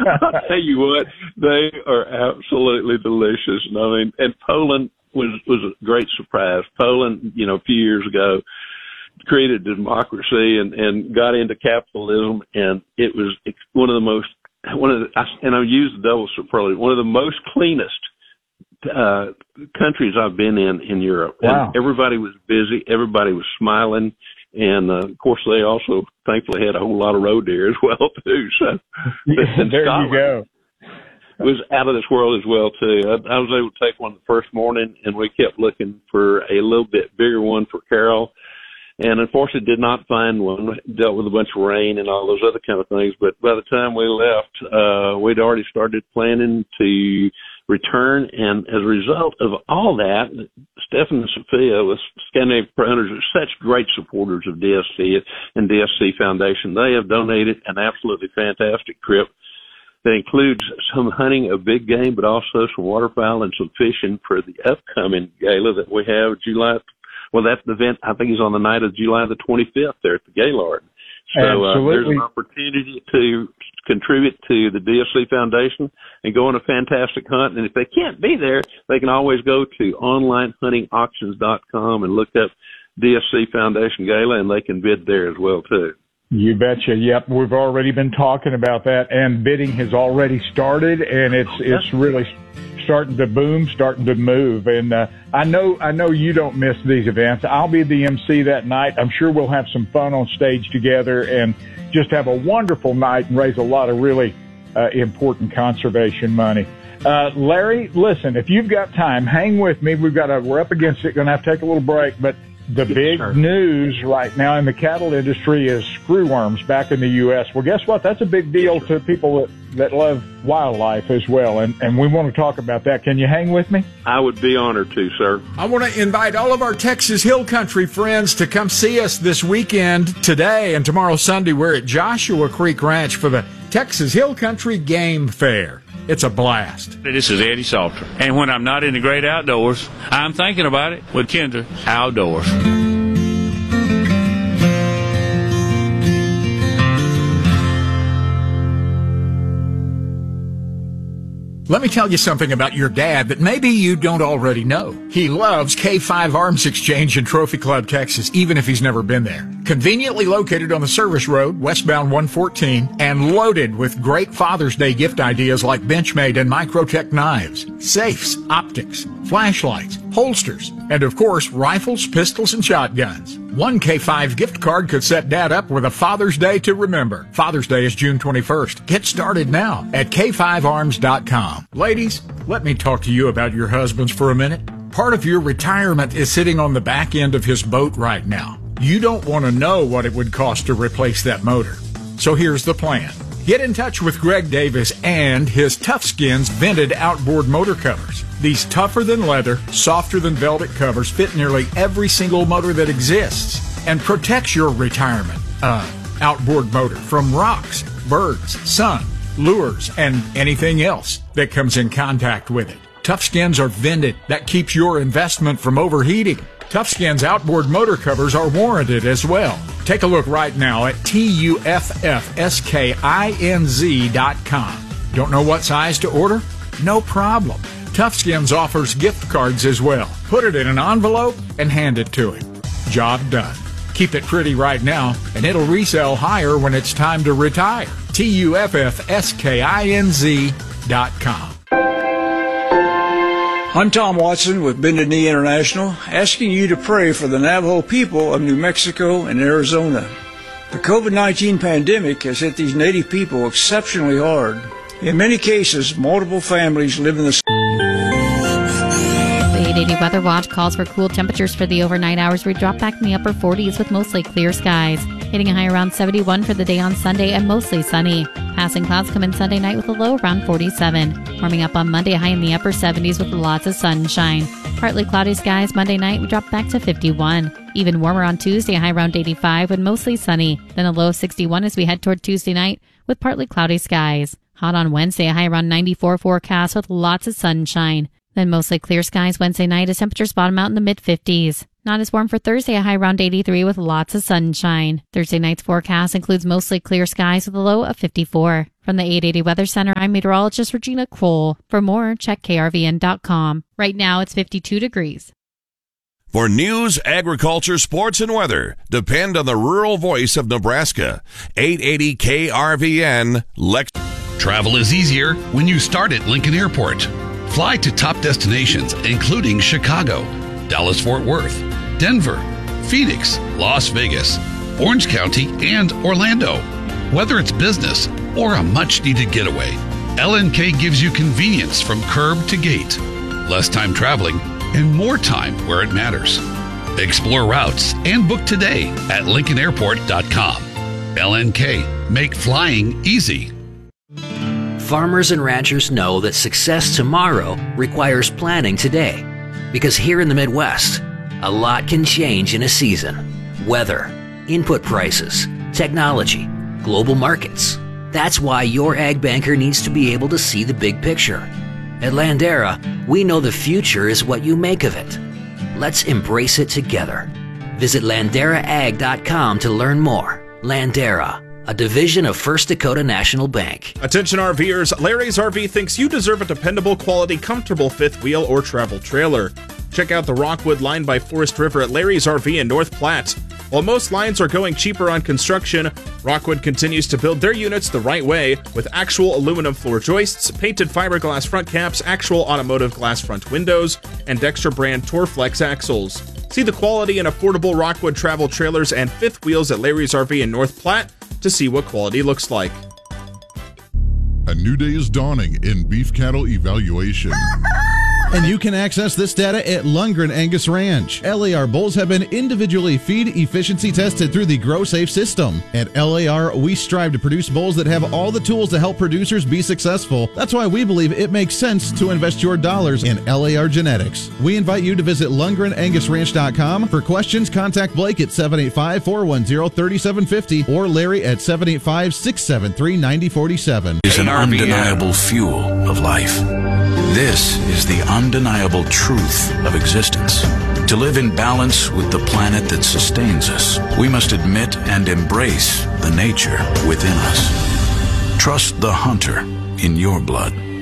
I'll tell you what, they are absolutely delicious. And I mean, and Poland was a great surprise. Poland, a few years ago, created democracy and got into capitalism, and it was and I use the double superlative, one of the most cleanest countries I've been in Europe. Wow. And everybody was busy, everybody was smiling, and of course they also thankfully had a whole lot of roe deer as well too. So there Scotland, you go. It was out of this world as well too. I was able to take one the first morning, and we kept looking for a little bit bigger one for Carol. And unfortunately did not find one. Dealt with a bunch of rain and all those other kind of things. But by the time we left, we'd already started planning to return. And as a result of all that, Stefan and Sophia with Scandinavian Hunters are such great supporters of DSC and DSC Foundation. They have donated an absolutely fantastic trip that includes some hunting of big game, but also some waterfowl and some fishing for the upcoming gala that we have July. Well, that event, I think, is on the night of July the 25th there at the Gaylord. So there's an opportunity to contribute to the DSC Foundation and go on a fantastic hunt. And if they can't be there, they can always go to onlinehuntingauctions.com and look up DSC Foundation Gala, and they can bid there as well, too. You betcha. Yep, we've already been talking about that, and bidding has already started, and it's really starting to boom, starting to move. And I know you don't miss these events. I'll be the MC that night. I'm sure we'll have some fun on stage together and just have a wonderful night and raise a lot of really important conservation money. Larry, listen, if you've got time, hang with me. We're up against it. Going to have to take a little break, but the big news right now in the cattle industry is screwworms back in the U.S. Well, guess what? That's a big deal to people that love wildlife as well, and we want to talk about that. Can you hang with me? I would be honored to, sir. I want to invite all of our Texas Hill Country friends to come see us this weekend, today and tomorrow Sunday. We're at Joshua Creek Ranch for the Texas Hill Country Game Fair. It's a blast. This is Eddie Salter. And when I'm not in the great outdoors, I'm thinking about it with Kinder Outdoors. Let me tell you something about your dad that maybe you don't already know. He loves K5 Arms Exchange in Trophy Club, Texas, even if he's never been there. Conveniently located on the service road, westbound 114, and loaded with great Father's Day gift ideas like Benchmade and Microtech knives, safes, optics, flashlights, holsters, and of course, rifles, pistols, and shotguns. One K5 gift card could set Dad up with a Father's Day to remember. Father's Day is June 21st. Get started now at K5Arms.com. Ladies, let me talk to you about your husbands for a minute. Part of your retirement is sitting on the back end of his boat right now. You don't want to know what it would cost to replace that motor. So here's the plan. Get in touch with Greg Davis and his Tough Skins vented outboard motor covers. These tougher than leather, softer than velvet covers fit nearly every single motor that exists and protects your retirement outboard motor from rocks, birds, sun, lures, and anything else that comes in contact with it. Tough Skins are vented. That keeps your investment from overheating. Tough Skins outboard motor covers are warranted as well. Take a look right now at TUFFSKINZ.com. Don't know what size to order? No problem. Tough Skins offers gift cards as well. Put it in an envelope and hand it to him. Job done. Keep it pretty right now, and it'll resell higher when it's time to retire. TUFFSKINZ.com. I'm Tom Watson with Bended Knee International, asking you to pray for the Navajo people of New Mexico and Arizona. The COVID-19 pandemic has hit these Native people exceptionally hard. In many cases, multiple families live in the... The 880 Weather Watch calls for cool temperatures for the overnight hours. We drop back in the upper 40s with mostly clear skies, hitting a high around 71 for the day on Sunday and mostly sunny. Passing clouds come in Sunday night with a low around 47. Warming up on Monday, high in the upper 70s with lots of sunshine. Partly cloudy skies Monday night, we drop back to 51. Even warmer on Tuesday, high around 85 and mostly sunny. Then a low of 61 as we head toward Tuesday night with partly cloudy skies. Hot on Wednesday, a high around 94 forecast with lots of sunshine. Then mostly clear skies Wednesday night as temperatures bottom out in the mid-50s. Not as warm for Thursday, a high around 83 with lots of sunshine. Thursday night's forecast includes mostly clear skies with a low of 54. From the 880 Weather Center, I'm meteorologist Regina Cole. For more, check krvn.com. Right now, it's 52 degrees. For news, agriculture, sports, and weather, depend on the rural voice of Nebraska. 880 KRVN, Travel is easier when you start at Lincoln Airport. Fly to top destinations, including Chicago, Dallas-Fort Worth, Denver, Phoenix, Las Vegas, Orange County, and Orlando. Whether it's business or a much-needed getaway, LNK gives you convenience from curb to gate, less time traveling, and more time where it matters. Explore routes and book today at LincolnAirport.com. LNK, make flying easy. Farmers and ranchers know that success tomorrow requires planning today. Because here in the Midwest, a lot can change in a season. Weather, input prices, technology, global markets. That's why your ag banker needs to be able to see the big picture. At Landera, we know the future is what you make of it. Let's embrace it together. Visit LanderaAg.com to learn more. Landera, a division of First Dakota National Bank. Attention RVers, Larry's RV thinks you deserve a dependable, quality, comfortable fifth wheel or travel trailer. Check out the Rockwood line by Forest River at Larry's RV in North Platte. While most lines are going cheaper on construction, Rockwood continues to build their units the right way with actual aluminum floor joists, painted fiberglass front caps, actual automotive glass front windows, and Dexter brand Torflex axles. See the quality and affordable Rockwood travel trailers and fifth wheels at Larry's RV in North Platte to see what quality looks like. A new day is dawning in beef cattle evaluation. And you can access this data at Lundgren Angus Ranch. LAR bulls have been individually feed efficiency tested through the GrowSafe system. At LAR, we strive to produce bulls that have all the tools to help producers be successful. That's why we believe it makes sense to invest your dollars in LAR genetics. We invite you to visit LundgrenAngusRanch.com. For questions, contact Blake at 785-410-3750 or Larry at 785-673-9047. Is an undeniable fuel of life. This is the undeniable truth of existence. To live in balance with the planet that sustains us, we must admit and embrace the nature within us. Trust the hunter in your blood.